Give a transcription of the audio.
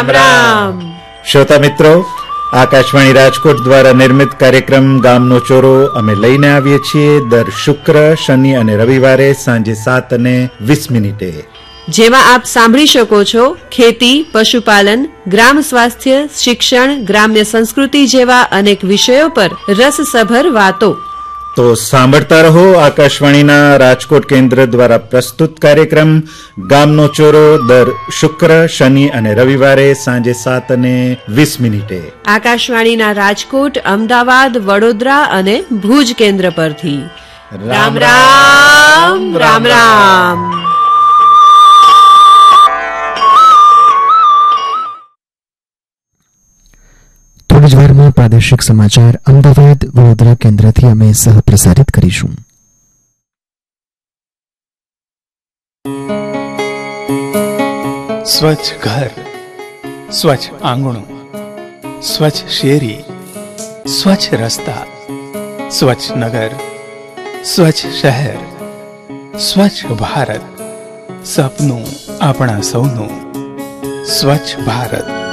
રામ રામ. શ્રોતા મિત્રો, આકાશવાણી રાજકોટ દ્વારા નિર્મિત કાર્યક્રમ ગામનો ચોરો અમે લઈને આવીએ છીએ દર શુક્ર, શનિ અને રવિવારે સાંજે 7:20. જેમાં આપ સાંભળી શકો છો ખેતી, પશુપાલન, ગ્રામ સ્વાસ્થ્ય, શિક્ષણ, ગ્રામ્ય સંસ્કૃતિ જેવા અનેક વિષયો પર રસસભર વાતો. તો સાંભળતા રહો આકાશવાણીના રાજકોટ કેન્દ્ર દ્વારા પ્રસ્તુત કાર્યક્રમ ગામનો ચોરો દર શુક્ર, શનિ અને રવિવારે સાંજે 7:20. આકાશવાણીના રાજકોટ, અમદાવાદ, વડોદરા અને ભુજ કેન્દ્ર પરથી. રામ રામ રામ રામ. થોડી જ વારમાં પ્રાદેશિક સમાચાર અમદાવાદ વડોદરા કેન્દ્રથી અમે સહપ્રસારિત કરીશું. સ્વચ્છ ઘર, સ્વચ્છ આંગણું, સ્વચ્છ શેરી, સ્વચ્છ રસ્તા, સ્વચ્છ નગર, સ્વચ્છ શહેર, સ્વચ્છ ભારત, સપનું આપણા સૌનું. સ્વચ્છ ભારત.